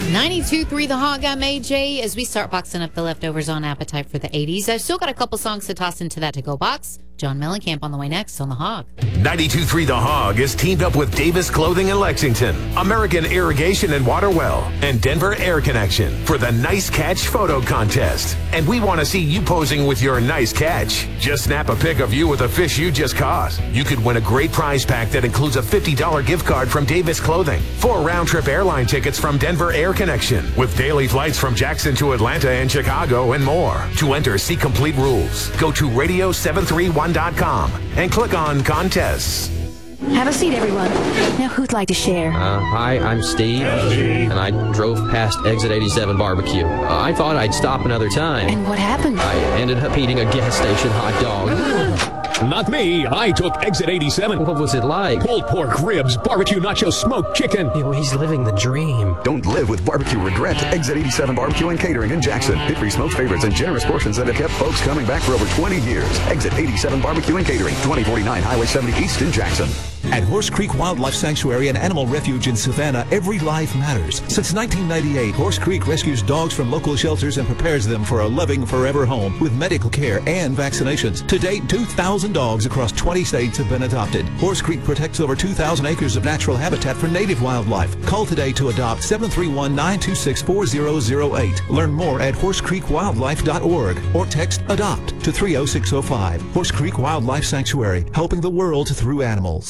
92.3 The Hog. I'm AJ. As we start boxing up the leftovers on Appetite for the 80s, I've still got a couple songs to toss into that to-go box. John Mellencamp on the way next on The Hog. 92.3 The Hog is teamed up with Davis Clothing in Lexington, American Irrigation and Water Well, and Denver Air Connection for the Nice Catch Photo Contest. And we want to see you posing with your nice catch. Just snap a pic of you with a fish you just caught. You could win a great prize pack that includes a $50 gift card from Davis Clothing, 4 round-trip airline tickets from Denver Air Connection, with daily flights from Jackson to Atlanta and Chicago, and more. To enter, see complete rules. Go to radio731.com and click on contests. Have a seat, everyone. Now, who'd like to share? Hi, I'm Steve, and I drove past Exit 87 Barbecue. I thought I'd stop another time. And what happened? I ended up eating a gas station hot dog. Not me. I took Exit 87. What was it like? Pulled pork, ribs, barbecue nacho, smoked chicken. He's living the dream. Don't live with barbecue regret. Exit 87 Barbecue and Catering in Jackson. Hickory smoked favorites and generous portions that have kept folks coming back for over 20 years. Exit 87 Barbecue and Catering, 2049 Highway 70 East in Jackson. At Horse Creek Wildlife Sanctuary and Animal Refuge in Savannah, every life matters. Since 1998, Horse Creek rescues dogs from local shelters and prepares them for a loving forever home with medical care and vaccinations. To date, 2,000 dogs across 20 states have been adopted. Horse Creek protects over 2,000 acres of natural habitat for native wildlife. Call today to adopt 731-926-4008. Learn more at horsecreekwildlife.org or text ADOPT to 30605. Horse Creek Wildlife Sanctuary, helping the world through animals.